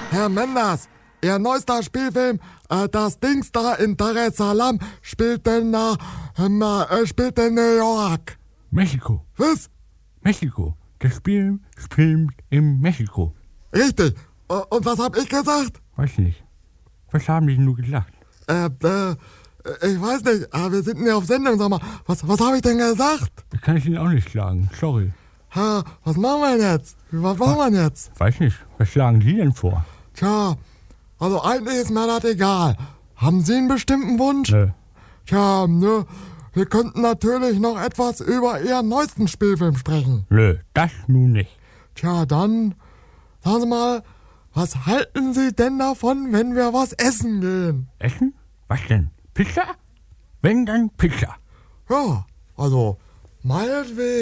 Herr Menders, Ihr neuester Spielfilm, das Dings da in Dar es Salaam, spielt in New York. Mexiko. Was? Mexiko. Das Spiel spielt in Mexiko. Richtig. Und was hab ich gesagt? Weiß nicht. Was haben die denn nur gesagt? Ich weiß nicht, wir sind nicht auf Sendung, sag mal. Was habe ich denn gesagt? Das kann ich Ihnen auch nicht sagen. Sorry. Was machen wir denn jetzt? Was machen wir jetzt? Weiß nicht. Was schlagen Sie denn vor? Tja, also eigentlich ist mir das egal. Haben Sie einen bestimmten Wunsch? Nö. Tja, ne, wir könnten natürlich noch etwas über Ihren neuesten Spielfilm sprechen. Nö, das nun nicht. Tja, dann, sagen Sie mal, was halten Sie denn davon, wenn wir was essen gehen? Essen? Was denn? Pizza? Wenn, dann Pizza. Ja, also, meinetwegen.